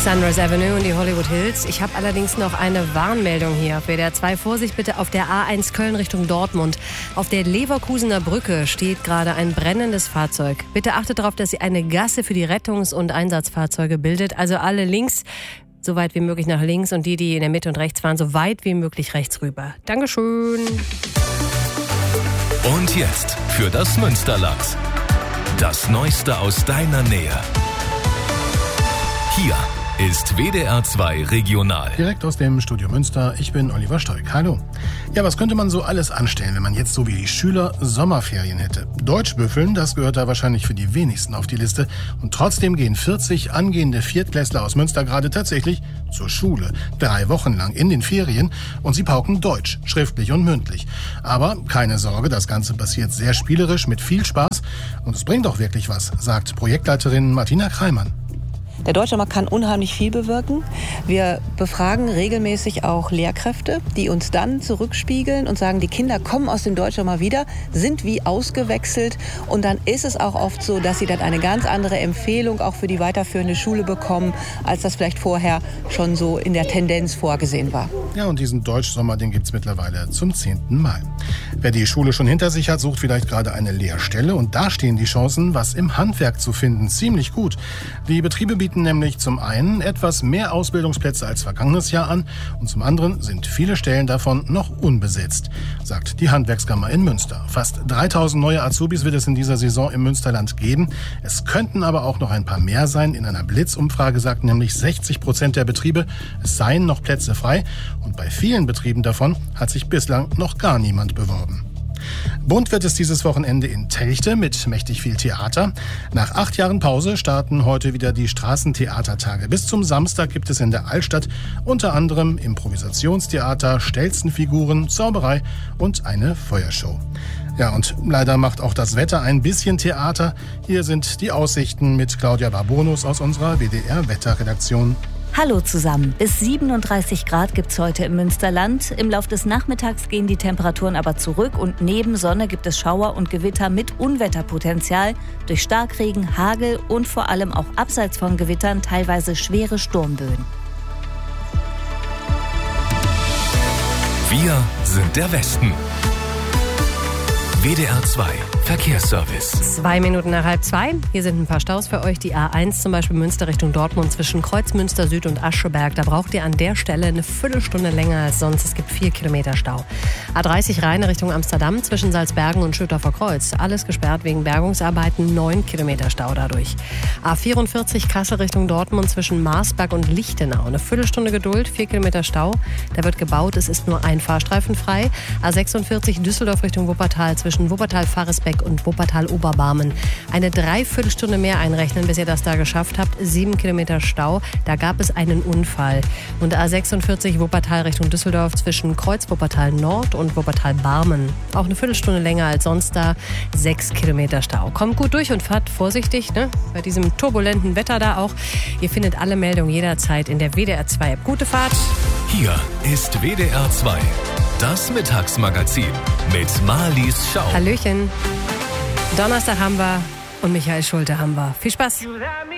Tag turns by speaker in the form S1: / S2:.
S1: Sunrise Avenue und die Hollywood Hills. Ich habe allerdings noch eine Warnmeldung hier auf WDR 2. Vorsicht bitte auf der A1 Köln Richtung Dortmund. Auf der Leverkusener Brücke steht gerade ein brennendes Fahrzeug. Bitte achtet darauf, dass ihr eine Gasse für die Rettungs- und Einsatzfahrzeuge bildet. Also alle links, so weit wie möglich nach links und die in der Mitte und rechts fahren, so weit wie möglich rechts rüber. Dankeschön.
S2: Und jetzt für das Münsterland. Das Neueste aus deiner Nähe. Hier ist WDR 2 Regional.
S3: Direkt aus dem Studio Münster, ich bin Oliver Stoik. Hallo. Ja, was könnte man so alles anstellen, wenn man jetzt so wie die Schüler Sommerferien hätte? Deutschbüffeln, das gehört da wahrscheinlich für die wenigsten auf die Liste. Und trotzdem gehen 40 angehende Viertklässler aus Münster gerade tatsächlich zur Schule. 3 Wochen lang in den Ferien und sie pauken Deutsch, schriftlich und mündlich. Aber keine Sorge, das Ganze passiert sehr spielerisch, mit viel Spaß. Und es bringt auch wirklich was, sagt Projektleiterin Martina Kreimann.
S4: Der Deutschsommer kann unheimlich viel bewirken. Wir befragen regelmäßig auch Lehrkräfte, die uns dann zurückspiegeln und sagen, die Kinder kommen aus dem Deutschsommer wieder, sind wie ausgewechselt. Und dann ist es auch oft so, dass sie dann eine ganz andere Empfehlung auch für die weiterführende Schule bekommen, als das vielleicht vorher schon so in der Tendenz vorgesehen war.
S3: Ja, und diesen Deutschsommer, den gibt's mittlerweile zum 10. Mal. Wer die Schule schon hinter sich hat, sucht vielleicht gerade eine Lehrstelle. Und da stehen die Chancen, was im Handwerk zu finden, ziemlich gut. Die Betriebe bieten nämlich zum einen etwas mehr Ausbildungsplätze als vergangenes Jahr an und zum anderen sind viele Stellen davon noch unbesetzt, sagt die Handwerkskammer in Münster. Fast 3000 neue Azubis wird es in dieser Saison im Münsterland geben. Es könnten aber auch noch ein paar mehr sein. In einer Blitzumfrage sagten nämlich 60% der Betriebe, es seien noch Plätze frei und bei vielen Betrieben davon hat sich bislang noch gar niemand beworben. Bunt wird es dieses Wochenende in Telchte mit mächtig viel Theater. Nach 8 Jahren Pause starten heute wieder die Straßentheatertage. Bis zum Samstag gibt es in der Altstadt unter anderem Improvisationstheater, Stelzenfiguren, Zauberei und eine Feuershow. Ja, und leider macht auch das Wetter ein bisschen Theater. Hier sind die Aussichten mit Claudia Barbonus aus unserer WDR-Wetterredaktion.
S5: Hallo zusammen. Bis 37 Grad gibt's heute im Münsterland. Im Lauf des Nachmittags gehen die Temperaturen aber zurück und neben Sonne gibt es Schauer und Gewitter mit Unwetterpotenzial durch Starkregen, Hagel und vor allem auch abseits von Gewittern teilweise schwere Sturmböen.
S2: Wir sind der Westen. WDR 2 Verkehrsservice.
S1: 2 Minuten nach 1:30. Hier sind ein paar Staus für euch. Die A1 zum Beispiel Münster Richtung Dortmund zwischen Kreuzmünster Süd und Ascheberg. Da braucht ihr an der Stelle eine Viertelstunde länger als sonst. Es gibt 4 Kilometer Stau. A30 Rheine Richtung Amsterdam zwischen Salzbergen und Schüttorfer Kreuz. Alles gesperrt wegen Bergungsarbeiten. 9 Kilometer Stau dadurch. A44 Kassel Richtung Dortmund zwischen Marsberg und Lichtenau. Eine Viertelstunde Geduld, 4 Kilometer Stau. Da wird gebaut. Es ist nur ein Fahrstreifen frei. A46 Düsseldorf Richtung Wuppertal zwischen Wuppertal-Faresbeck und Wuppertal-Oberbarmen. Eine Dreiviertelstunde mehr einrechnen, bis ihr das da geschafft habt. 7 Kilometer Stau. Da gab es einen Unfall. Und A46 Wuppertal Richtung Düsseldorf zwischen Kreuz Wuppertal Nord und Wuppertal-Barmen. Auch eine Viertelstunde länger als sonst da. 6 Kilometer Stau. Kommt gut durch und fahrt vorsichtig, ne? Bei diesem turbulenten Wetter da auch. Ihr findet alle Meldungen jederzeit in der WDR 2 App. Gute Fahrt.
S2: Hier ist WDR 2. Das Mittagsmagazin mit Marlies Schau.
S1: Hallöchen. Donnerstag haben wir und Michael Schulte haben wir. Viel Spaß.